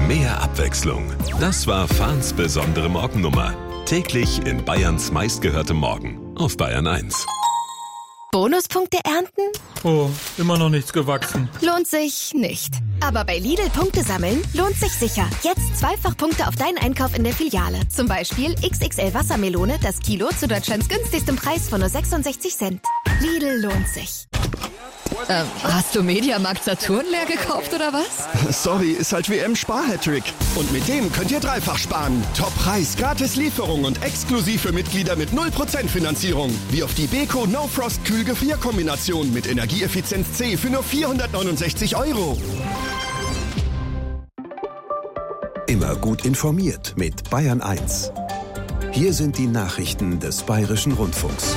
Mehr Abwechslung. Das war Fahns besondere Morgennummer. Täglich in Bayerns meistgehörtem Morgen auf Bayern 1. Bonuspunkte ernten? Oh, immer noch nichts gewachsen. Lohnt sich nicht. Aber bei Lidl Punkte sammeln lohnt sich sicher. Jetzt Zweifachpunkte auf deinen Einkauf in der Filiale. Zum Beispiel XXL Wassermelone, das Kilo zu Deutschlands günstigstem Preis von nur 66 Cent. Lidl lohnt sich. Hast du Mediamarkt Saturn leer gekauft oder was? Sorry, ist halt WM-Spar-Hattrick. Und mit dem könnt ihr dreifach sparen. Top-Preis, gratis Lieferung und exklusiv für Mitglieder mit 0% Finanzierung. Wie auf die Beko No Frost Kühl-Gefrier-Kombination mit Energieeffizienz C für nur 469 €. Immer gut informiert mit Bayern 1. Hier sind die Nachrichten des Bayerischen Rundfunks.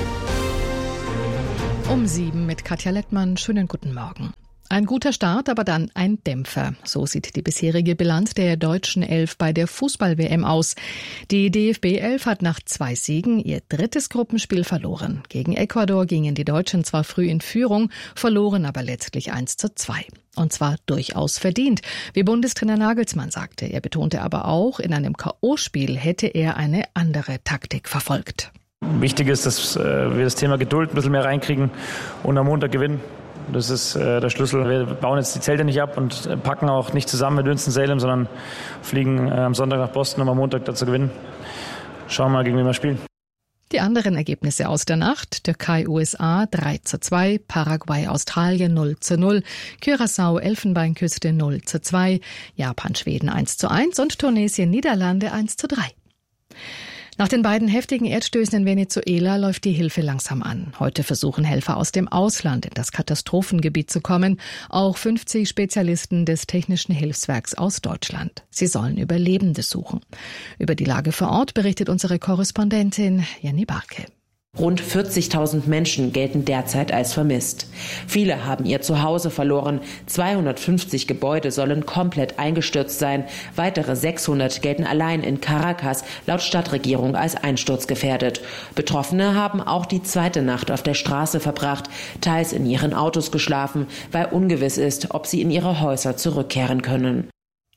Um 7 mit Katja Lettmann. Schönen guten Morgen. Ein guter Start, aber dann ein Dämpfer. So sieht die bisherige Bilanz der deutschen Elf bei der Fußball-WM aus. Die DFB-Elf hat nach 2 Siegen ihr drittes Gruppenspiel verloren. Gegen Ecuador gingen die Deutschen zwar früh in Führung, verloren aber letztlich 1:2. Und zwar durchaus verdient, wie Bundestrainer Nagelsmann sagte. Er betonte aber auch, in einem K.O.-Spiel hätte er eine andere Taktik verfolgt. Wichtig ist, dass wir das Thema Geduld ein bisschen mehr reinkriegen und am Montag gewinnen. Das ist der Schlüssel. Wir bauen jetzt die Zelte nicht ab und packen auch nicht zusammen mit Winston-Salem, sondern fliegen am Sonntag nach Boston, um am Montag da zu gewinnen. Schauen wir mal, gegen wen wir spielen. Die anderen Ergebnisse aus der Nacht: Türkei-USA 3:2, Paraguay-Australien 0:0, Curaçao-Elfenbeinküste 0:2, Japan-Schweden 1:1 und Tunesien-Niederlande 1:3. Nach den beiden heftigen Erdstößen in Venezuela läuft die Hilfe langsam an. Heute versuchen Helfer aus dem Ausland in das Katastrophengebiet zu kommen. Auch 50 Spezialisten des Technischen Hilfswerks aus Deutschland. Sie sollen Überlebende suchen. Über die Lage vor Ort berichtet unsere Korrespondentin Jenny Barke. Rund 40.000 Menschen gelten derzeit als vermisst. Viele haben ihr Zuhause verloren. 250 Gebäude sollen komplett eingestürzt sein. Weitere 600 gelten allein in Caracas laut Stadtregierung als einsturzgefährdet. Betroffene haben auch die zweite Nacht auf der Straße verbracht, teils in ihren Autos geschlafen, weil ungewiss ist, ob sie in ihre Häuser zurückkehren können.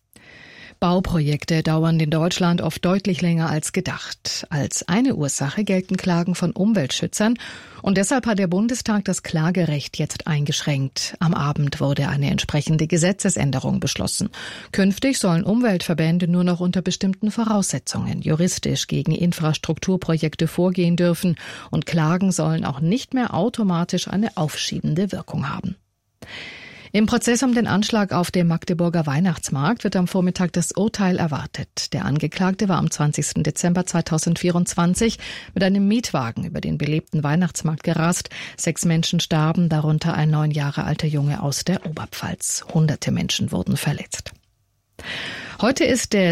Bauprojekte dauern in Deutschland oft deutlich länger als gedacht. Als eine Ursache gelten Klagen von Umweltschützern. Und deshalb hat der Bundestag das Klagerecht jetzt eingeschränkt. Am Abend wurde eine entsprechende Gesetzesänderung beschlossen. Künftig sollen Umweltverbände nur noch unter bestimmten Voraussetzungen juristisch gegen Infrastrukturprojekte vorgehen dürfen. Und Klagen sollen auch nicht mehr automatisch eine aufschiebende Wirkung haben. Im Prozess um den Anschlag auf dem Magdeburger Weihnachtsmarkt wird am Vormittag das Urteil erwartet. Der Angeklagte war am 20. Dezember 2024 mit einem Mietwagen über den belebten Weihnachtsmarkt gerast. 6 Menschen starben, darunter ein 9 Jahre alter Junge aus der Oberpfalz. Hunderte Menschen wurden verletzt. Heute ist der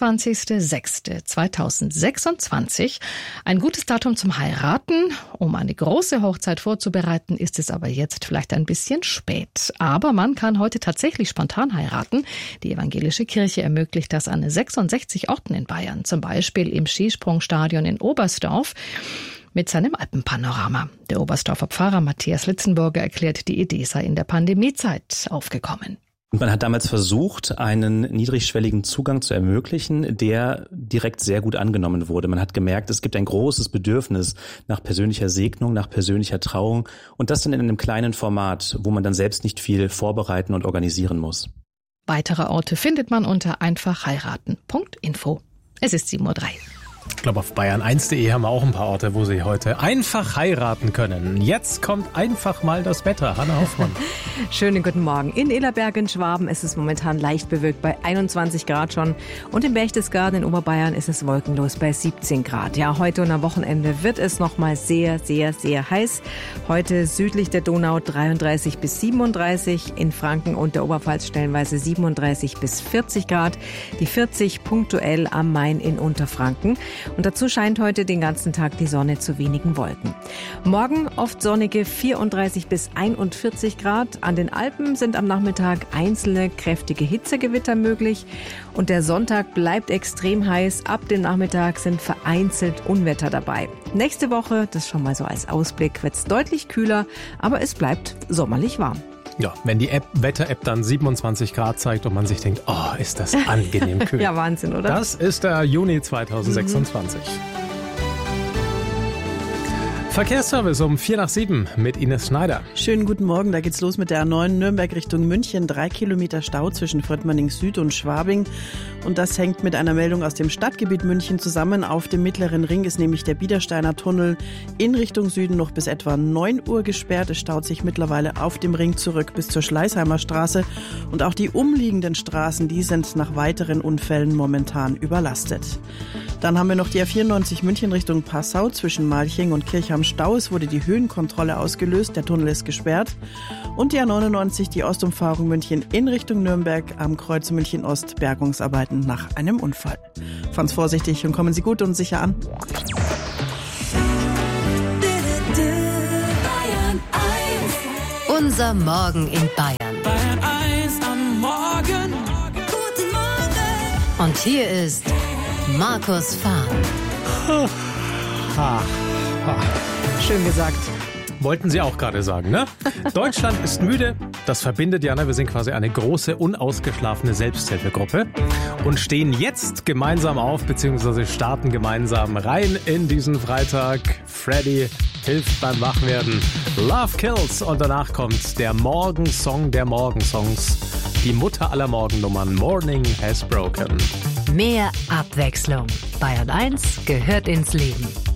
26.06.2026. Ein gutes Datum zum Heiraten. Um eine große Hochzeit vorzubereiten, ist es aber jetzt vielleicht ein bisschen spät. Aber man kann heute tatsächlich spontan heiraten. Die evangelische Kirche ermöglicht das an 66 Orten in Bayern. Zum Beispiel im Skisprungstadion in Oberstdorf mit seinem Alpenpanorama. Der Oberstdorfer Pfarrer Matthias Litzenburger erklärt, die Idee sei in der Pandemiezeit aufgekommen. Und man hat damals versucht, einen niedrigschwelligen Zugang zu ermöglichen, der direkt sehr gut angenommen wurde. Man hat gemerkt, es gibt ein großes Bedürfnis nach persönlicher Segnung, nach persönlicher Trauung und das dann in einem kleinen Format, wo man dann selbst nicht viel vorbereiten und organisieren muss. Weitere Orte findet man unter einfachheiraten.info. Es ist 7:03 Uhr. Ich glaube, auf bayern1.de haben wir auch ein paar Orte, wo Sie heute einfach heiraten können. Jetzt kommt einfach mal das Wetter. Hanna Hoffmann. Schönen guten Morgen. In Illerberg in Schwaben ist es momentan leicht bewölkt bei 21 Grad schon. Und in Berchtesgaden in Oberbayern ist es wolkenlos bei 17 Grad. Ja, heute und am Wochenende wird es nochmal sehr, sehr, sehr heiß. Heute südlich der Donau 33 bis 37. In Franken und der Oberpfalz stellenweise 37 bis 40 Grad. Die 40 punktuell am Main in Unterfranken. Und dazu scheint heute den ganzen Tag die Sonne zu wenigen Wolken. Morgen oft sonnige 34 bis 41 Grad. An den Alpen sind am Nachmittag einzelne kräftige Hitzegewitter möglich. Und der Sonntag bleibt extrem heiß. Ab dem Nachmittag sind vereinzelt Unwetter dabei. Nächste Woche, das schon mal so als Ausblick, wird es deutlich kühler, aber es bleibt sommerlich warm. Ja, wenn die Wetter-App dann 27 Grad zeigt und man sich denkt, oh, ist das angenehm kühl. Ja, Wahnsinn, oder? Das ist der Juni 2026. Verkehrsservice um 6:45 mit Ines Schneider. Schönen guten Morgen, da geht's los mit der A9 Nürnberg Richtung München. 3 Kilometer Stau zwischen Fröttmanning Süd und Schwabing. Und das hängt mit einer Meldung aus dem Stadtgebiet München zusammen. Auf dem Mittleren Ring ist nämlich der Biedersteiner Tunnel in Richtung Süden noch bis etwa 9 Uhr gesperrt. Es staut sich mittlerweile auf dem Ring zurück bis zur Schleißheimer Straße. Und auch die umliegenden Straßen, die sind nach weiteren Unfällen momentan überlastet. Dann haben wir noch die A94 München Richtung Passau zwischen Malching und Kirchham Stau. Es wurde die Höhenkontrolle ausgelöst, der Tunnel ist gesperrt. Und die A99, die Ostumfahrung München in Richtung Nürnberg am Kreuz München Ost, Bergungsarbeiten nach einem Unfall. Fahren's vorsichtig und kommen Sie gut und sicher an. Unser Morgen in Bayern. Bayern 1 am Morgen. Guten Morgen. Und hier ist Markus Fahren. Schön gesagt. Wollten Sie auch gerade sagen, ne? Deutschland ist müde. Das verbindet ja, ne? Wir sind quasi eine große, unausgeschlafene Selbsthilfegruppe und stehen jetzt gemeinsam auf, beziehungsweise starten gemeinsam rein in diesen Freitag. Freddy hilft beim Wachwerden. Love Kills. Und danach kommt der Morgensong der Morgensongs. Die Mutter aller Morgennummern. Morning has broken. Mehr Abwechslung. Bayern 1 gehört ins Leben.